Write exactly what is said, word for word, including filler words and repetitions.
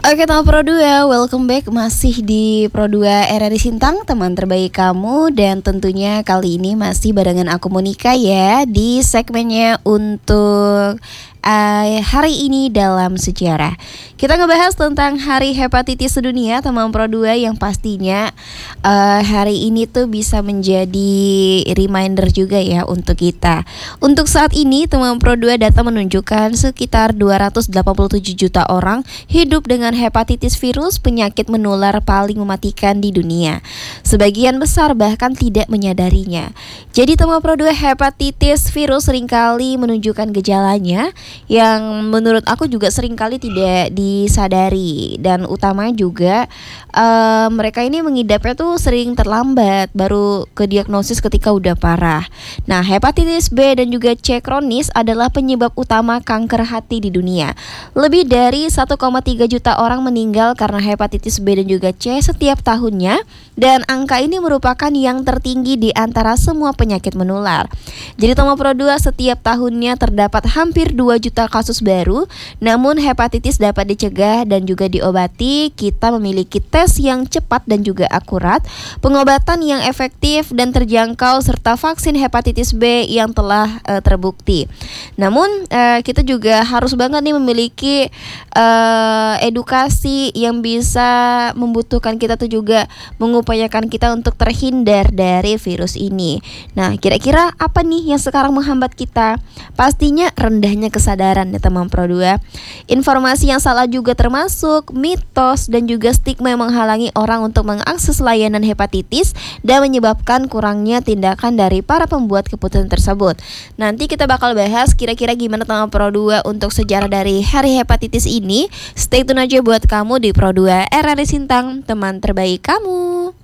Oke teman Pro dua, welcome back masih di Pro dua R R I Sintang, teman terbaik kamu. Dan tentunya kali ini masih barengan aku Monica ya, di segmennya untuk uh, hari ini dalam sejarah. Kita ngebahas tentang Hari Hepatitis Sedunia teman Pro dua, yang pastinya uh, hari ini tuh bisa menjadi reminder juga ya untuk kita. Untuk saat ini teman Pro dua, data menunjukkan sekitar dua ratus delapan puluh tujuh juta orang hidup dengan hepatitis virus, penyakit menular paling mematikan di dunia. Sebagian besar bahkan tidak menyadarinya. Jadi teman Pro dua, hepatitis virus seringkali menunjukkan gejalanya yang menurut aku juga seringkali tidak disadari, dan utamanya juga uh, mereka ini mengidapnya tuh sering terlambat, baru ke diagnosis ketika udah parah. Nah, hepatitis B dan juga C kronis adalah penyebab utama kanker hati di dunia. Lebih dari satu koma tiga juta orang meninggal karena hepatitis B dan juga C setiap tahunnya, dan angka ini merupakan yang tertinggi di antara semua penyakit menular. Jadi teman Pro dua, setiap tahunnya terdapat hampir dua juta kasus baru, namun hepatitis dapat dicegah dan juga diobati. Kita memiliki tes yang cepat dan juga akurat, pengobatan yang efektif dan terjangkau, serta vaksin hepatitis B yang telah uh, terbukti. Namun uh, kita juga harus banget nih memiliki uh, edukasi yang bisa membutuhkan kita tuh juga mengupayakan kita untuk terhindar dari virus ini. Nah, kira-kira apa nih yang sekarang menghambat kita? Pastinya rendahnya kesadaran ya teman Pro dua. Informasi yang salah juga termasuk mitos dan juga stigma yang menghalangi orang untuk mengakses layanan hepatitis dan menyebabkan kurangnya tindakan dari para pembuat keputusan tersebut. Nanti kita bakal bahas kira-kira gimana teman Pro dua untuk sejarah dari Hari Hepatitis ini. Stay tune aja buat kamu di Pro dua R R I Sintang, teman terbaik kamu.